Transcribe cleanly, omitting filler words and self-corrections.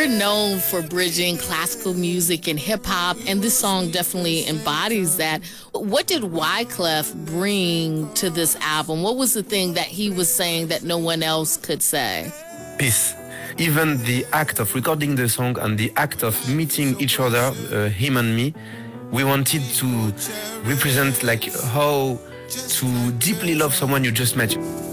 you're known for bridging classical music and hip hop, and this song definitely embodies that. What did Wyclef bring to this album? What was the thing that he was saying that no one else could say? Peace. Even the act of recording the song and the act of meeting each other, him and me, we wanted to represent like how to deeply love someone you just met.